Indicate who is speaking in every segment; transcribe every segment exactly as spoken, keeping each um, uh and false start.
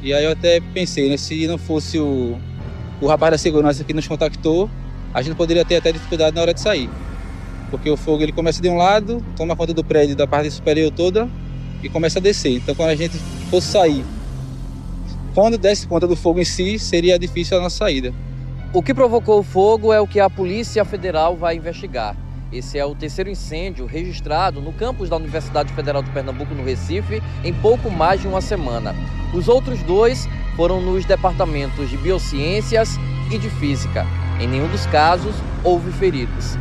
Speaker 1: E aí eu até pensei, né, se não fosse o, o rapaz da segurança que nos contactou, a gente poderia ter até dificuldade na hora de sair. Porque o fogo ele começa de um lado, toma conta do prédio da parte superior toda e começa a descer. Então quando a gente fosse sair, quando desse conta do fogo em si, seria difícil a nossa saída.
Speaker 2: O que provocou o fogo é o que a Polícia Federal vai investigar. Esse é o terceiro incêndio registrado no campus da Universidade Federal de Pernambuco, no Recife, em pouco mais de uma semana. Os outros dois foram nos departamentos de Biociências e de Física. Em nenhum dos casos houve feridos.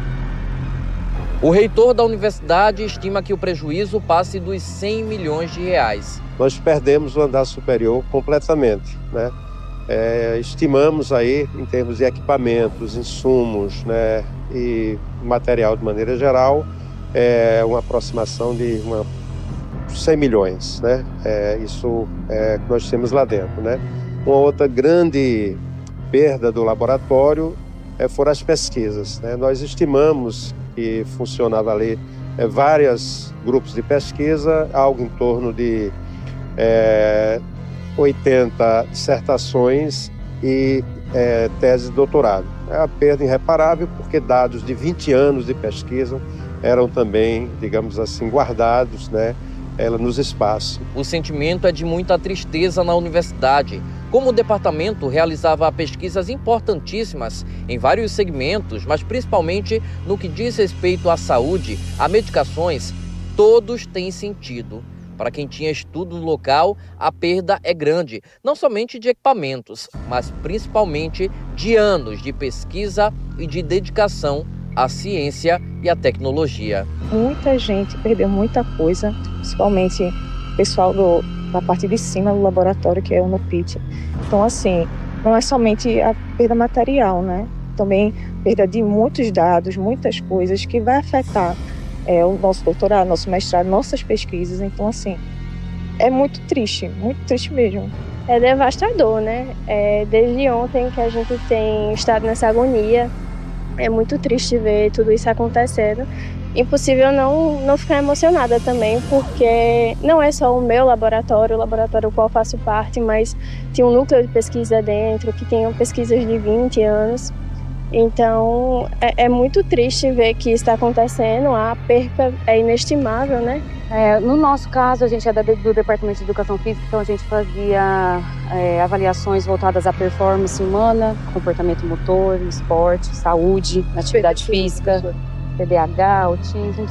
Speaker 2: O reitor da universidade estima que o prejuízo passe dos cem milhões de reais.
Speaker 3: Nós perdemos o andar superior completamente, né? É, estimamos aí, em termos de equipamentos, insumos, né, e material de maneira geral, é uma aproximação de uma, cem milhões, né? É, isso é que nós temos lá dentro, né? Uma outra grande perda do laboratório é, foram as pesquisas, né? Nós estimamos que funcionava ali é, vários grupos de pesquisa, algo em torno de é, oitenta dissertações e é, tese de doutorado. É uma perda irreparável porque dados de vinte anos de pesquisa eram também, digamos assim, guardados, né, ela nos espaços.
Speaker 2: O sentimento é de muita tristeza na universidade. Como o departamento realizava pesquisas importantíssimas em vários segmentos, mas principalmente no que diz respeito à saúde, a medicações, todos têm sentido. Para quem tinha estudo no local, a perda é grande, não somente de equipamentos, mas principalmente de anos de pesquisa e de dedicação à ciência e à tecnologia.
Speaker 4: Muita gente perdeu muita coisa, principalmente o pessoal do, da parte de cima do laboratório, que é o NUPIT. Então, assim, não é somente a perda material, né? Também perda de muitos dados, muitas coisas que vai afetar É, o nosso doutorado, nosso mestrado, nossas pesquisas. Então, assim, é muito triste, muito triste mesmo.
Speaker 5: É devastador, né? É, desde ontem que a gente tem estado nessa agonia. É muito triste ver tudo isso acontecendo. Impossível não, não ficar emocionada também, porque não é só o meu laboratório, o laboratório do qual faço parte, mas tinha um núcleo de pesquisa dentro, que tem pesquisas de vinte anos. Então, é, é muito triste ver que isso está acontecendo, a perca é inestimável, né?
Speaker 6: É, no nosso caso, a gente é da, do Departamento de Educação Física, então a gente fazia é, avaliações voltadas à performance humana, comportamento motor, esporte, saúde, atividade física, T D A H, autismo.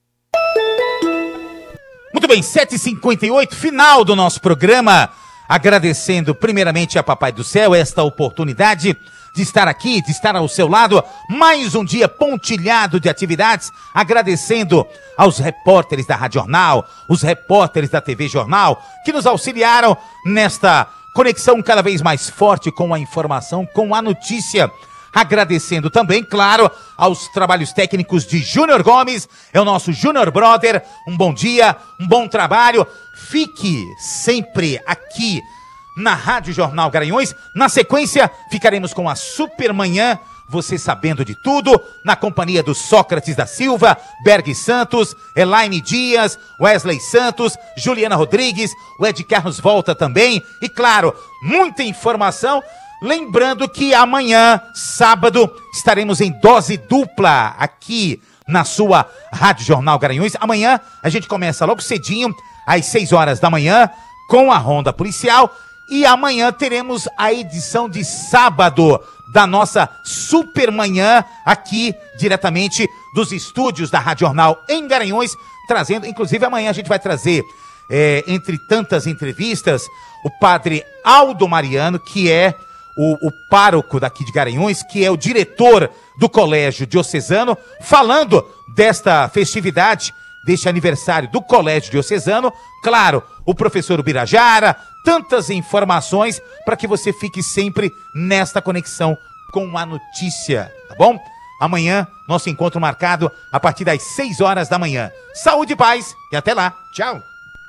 Speaker 7: Muito bem, sete e cinquenta e oito, final do nosso programa. Agradecendo primeiramente a Papai do Céu esta oportunidade de estar aqui, de estar ao seu lado, mais um dia pontilhado de atividades, agradecendo aos repórteres da Rádio Jornal, os repórteres da T V Jornal, que nos auxiliaram nesta conexão cada vez mais forte com a informação, com a notícia. Agradecendo também, claro, aos trabalhos técnicos de Júnior Gomes, é o nosso Júnior Brother, um bom dia, um bom trabalho, fique sempre aqui na Rádio Jornal Garanhuns. Na sequência, ficaremos com a Supermanhã, você sabendo de tudo, na companhia do Sócrates da Silva, Berg Santos, Elaine Dias, Wesley Santos, Juliana Rodrigues, o Ed Carlos volta também, e claro, muita informação. Lembrando que amanhã, sábado, estaremos em dose dupla aqui na sua Rádio Jornal Garanhuns. Amanhã a gente começa logo cedinho, às seis horas da manhã, com a Ronda Policial. E amanhã teremos a edição de sábado da nossa Supermanhã, aqui diretamente dos estúdios da Rádio Jornal em Garanhuns, trazendo, inclusive amanhã a gente vai trazer, é, entre tantas entrevistas, o padre Aldo Mariano, que é o, o pároco daqui de Garanhuns, que é o diretor do Colégio Diocesano, falando desta festividade, deste aniversário do Colégio Diocesano. Claro, o professor Ubirajara, tantas informações para que você fique sempre nesta conexão com a notícia, tá bom? Amanhã, nosso encontro marcado a partir das seis horas da manhã. Saúde e paz e até lá. Tchau.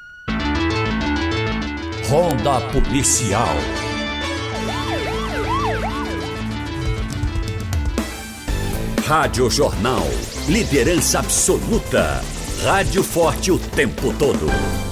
Speaker 8: Ronda Policial. Rádio Jornal, liderança absoluta. Rádio forte o tempo todo.